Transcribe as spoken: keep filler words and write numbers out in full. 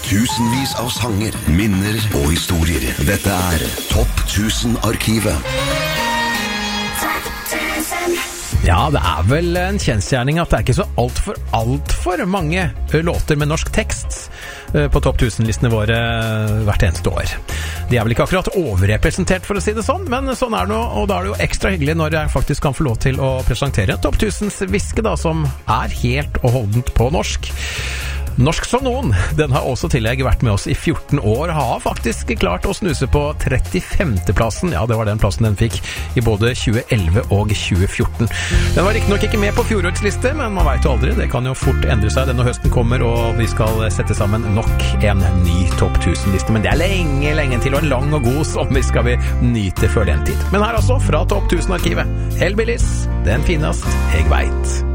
Tusenvis av sanger, minner og historier. Dette er Topp tusen-arkivet. Ja, det er vel en kjensgjerning at det er ikke så alt for alt for mange låter med norsk tekst på topp tusen-listene våre hvert eneste år. De er vel ikke akkurat overrepresentert, for å si det sånn, men sånn er det nå, og da er det jo ekstra hyggelig når jeg faktisk kan få lov til å presentere topp tusens viske da, som er helt og holdent på norsk. Norsk som noen, den har også tillegg vært med oss i fjorten år, har faktisk klart å snuse på trettifemte plassen, ja det var den plassen den fikk i både tjue elleve og tjue fjorten. Den var riktig nok ikke med på fjorårets liste, men man vet jo aldri, det kan jo fort endre seg denne høsten kommer, og vi skal sette sammen nok en ny topp tusen-liste, men det er lenge, lenge til, og en lang og god som vi skal vi nyte før den tid. Men her altså, fra topp tusen-arkivet, Hellbillies, den finest jeg vet.